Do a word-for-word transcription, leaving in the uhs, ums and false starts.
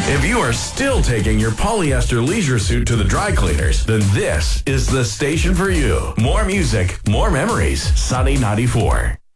If you are still taking your polyester leisure suit to the dry cleaners, then this is the station for you. More music, more memories. Sunny ninety-four.